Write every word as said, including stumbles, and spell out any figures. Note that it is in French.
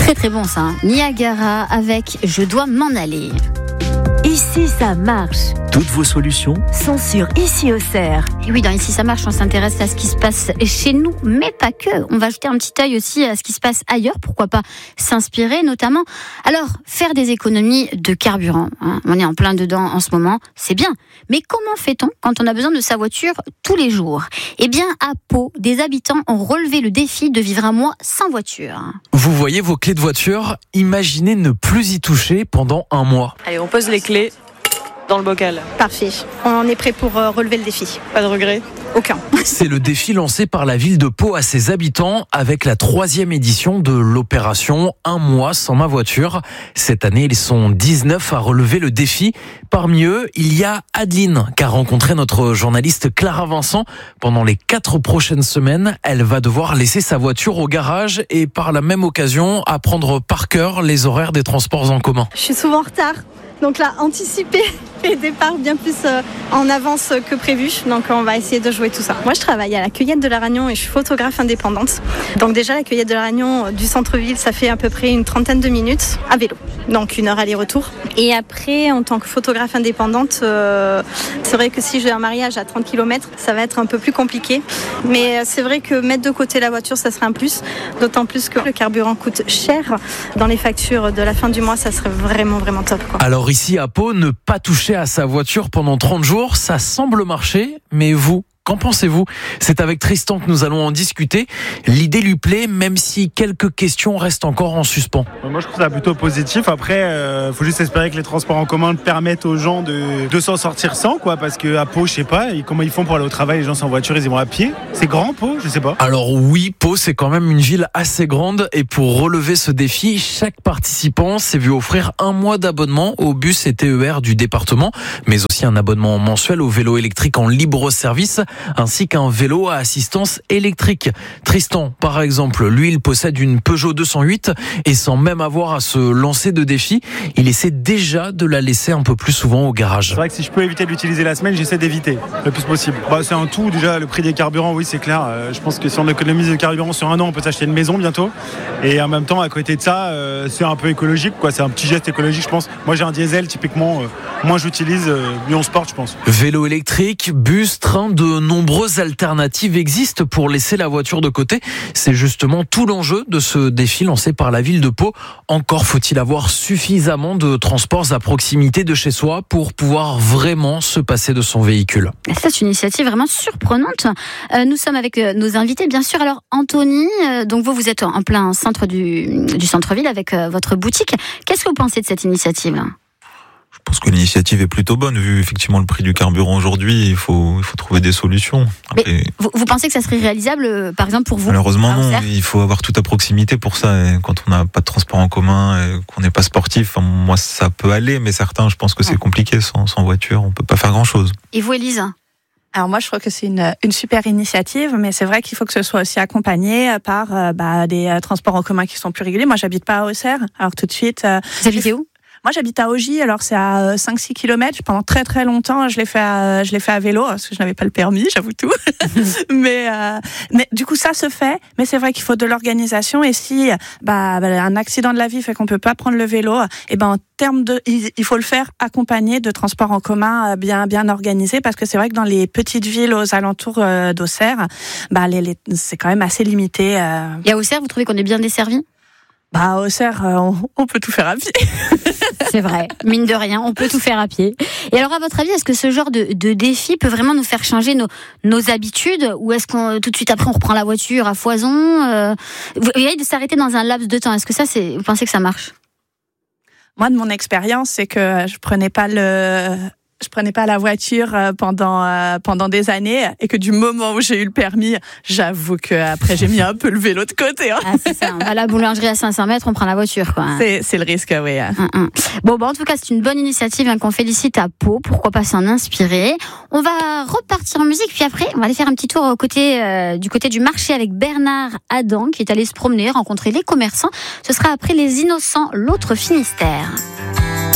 Très très bon ça, hein. Niagara avec Je dois m'en aller. Ici ça marche. Toutes vos solutions Sont sur Ici Auxerre. Et oui, dans Ici ça marche, on s'intéresse à ce qui se passe chez nous, mais pas que. On va jeter un petit œil aussi à ce qui se passe ailleurs, pourquoi pas s'inspirer notamment. Alors, faire des économies de carburant, hein, on est en plein dedans en ce moment, c'est bien. Mais comment fait-on quand on a besoin de sa voiture tous les jours ? Eh bien, à Pau, des habitants ont relevé le défi de vivre un mois sans voiture. Vous voyez vos clés de voiture, imaginez ne plus y toucher pendant un mois. Allez, on pose les clés dans le bocal. Parfait. On est prêt pour euh, relever le défi. Pas de regret ? Aucun. C'est le défi lancé par la ville de Pau à ses habitants avec la troisième édition de l'opération Un mois sans ma voiture. Cette année, ils sont dix-neuf à relever le défi. Parmi eux, il y a Adeline, qu'a rencontré notre journaliste Clara Vincent. Pendant les quatre prochaines semaines, elle va devoir laisser sa voiture au garage et par la même occasion apprendre par cœur les horaires des transports en commun. Je suis souvent en retard. Donc là, anticiper les départs bien plus euh, en avance que prévu. Donc on va essayer de jouer tout ça. Moi, je travaille à la cueillette de la Ragnon et je suis photographe indépendante. Donc déjà, la cueillette de la Ragnon du centre-ville, ça fait à peu près une trentaine de minutes à vélo. Donc une heure aller-retour. Et après, en tant que photographe indépendante, euh, c'est vrai que si j'ai un mariage à trente kilomètres, ça va être un peu plus compliqué. Mais c'est vrai que mettre de côté la voiture, ça serait un plus. D'autant plus que le carburant coûte cher. Dans les factures de la fin du mois, ça serait vraiment, vraiment top, quoi. Alors ici à Pau, ne pas toucher à sa voiture pendant trente jours, ça semble marcher, mais vous, qu'en pensez-vous ? C'est avec Tristan que nous allons en discuter. L'idée lui plaît, même si quelques questions restent encore en suspens. Moi, je trouve ça plutôt positif. Après, il euh, faut juste espérer que les transports en commun permettent aux gens de, de s'en sortir sans, quoi. Parce qu'à Pau, je sais pas, comment ils font pour aller au travail, les gens sans voiture, ils y vont à pied. C'est grand, Pau, je sais pas. Alors oui, Pau, c'est quand même une ville assez grande. Et pour relever ce défi, chaque participant s'est vu offrir un mois d'abonnement au bus et T E R du département, mais aussi un abonnement mensuel au vélo électrique en libre service, ainsi qu'un vélo à assistance électrique. Tristan, par exemple, lui, il possède une Peugeot deux cent huit et sans même avoir à se lancer de défi, il essaie déjà de la laisser un peu plus souvent au garage. C'est vrai que si je peux éviter de l'utiliser la semaine, j'essaie d'éviter le plus possible. Bah, c'est un tout, déjà, le prix des carburants, oui, c'est clair. Euh, je pense que si on économise le carburant sur un an, on peut s'acheter une maison bientôt. Et en même temps, à côté de ça, euh, c'est un peu écologique, quoi. C'est un petit geste écologique, je pense. Moi, j'ai un diesel, typiquement, euh, moins j'utilise, euh, mieux on se porte, je pense. Vélo électrique, bus, train, de nombreuses alternatives existent pour laisser la voiture de côté. C'est justement tout l'enjeu de ce défi lancé par la ville de Pau. Encore faut-il avoir suffisamment de transports à proximité de chez soi pour pouvoir vraiment se passer de son véhicule. C'est une initiative vraiment surprenante. Euh, nous sommes avec euh, nos invités, bien sûr. Alors, Anthony, euh, donc vous, vous êtes en plein centre du, du centre-ville avec euh, votre boutique. Qu'est-ce que vous pensez de cette initiative là ? Je pense que l'initiative est plutôt bonne, vu effectivement le prix du carburant aujourd'hui. Il faut, il faut trouver des solutions. Après, vous, vous pensez que ça serait réalisable, par exemple, pour vous ? Malheureusement, non. Il faut avoir tout à proximité pour ça. Et quand on n'a pas de transport en commun, et qu'on n'est pas sportif, enfin, moi, ça peut aller, mais certains, je pense que c'est compliqué. Sans, sans voiture, on peut pas faire grand-chose. Et vous, Élise ? Alors moi, je trouve que c'est une, une super initiative, mais c'est vrai qu'il faut que ce soit aussi accompagné par euh, bah, des euh, transports en commun qui sont plus réguliers. Moi, j'habite pas à Auxerre, alors tout de suite... Euh, vous habitez où ? Moi, j'habite à Augy, alors c'est à cinq six kilomètres. Pendant très très longtemps, je l'ai fait à, je l'ai fait à vélo, parce que je n'avais pas le permis, j'avoue tout. mais, euh, mais du coup, ça se fait. Mais c'est vrai qu'il faut de l'organisation. Et si bah, bah, un accident de la vie fait qu'on peut pas prendre le vélo, et ben en termes de, il, il faut le faire accompagné de transports en commun bien bien organisés, parce que c'est vrai que dans les petites villes aux alentours euh, d'Auxerre, bah, les, les, c'est quand même assez limité. Euh... Et à Auxerre, vous trouvez qu'on est bien desservi ? Bah, à Auxerre, euh, on, on peut tout faire à pied. C'est vrai, mine de rien, on peut tout faire à pied. Et alors, à votre avis, est-ce que ce genre de, de défi peut vraiment nous faire changer nos, nos habitudes, ou est-ce qu'on tout de suite après on reprend la voiture à foison euh, Vous voyez, de s'arrêter dans un laps de temps, est-ce que ça, c'est, vous pensez que ça marche ? Moi, de mon expérience, c'est que je prenais pas le... je prenais pas la voiture pendant euh, pendant des années, et que du moment où j'ai eu le permis, j'avoue que après j'ai mis un peu le vélo de côté. Hein. Ah, c'est ça. On va à la boulangerie à cinq cents mètres, on prend la voiture, quoi. C'est c'est le risque, oui. Hum, hum. Bon, bah, en tout cas, c'est une bonne initiative hein, qu'on félicite à Pau. Pourquoi pas s'en inspirer. On va repartir en musique, puis après, on va aller faire un petit tour au côté euh, du côté du marché avec Bernard Adam, qui est allé se promener, rencontrer les commerçants. Ce sera après les Innocents, l'autre Finistère.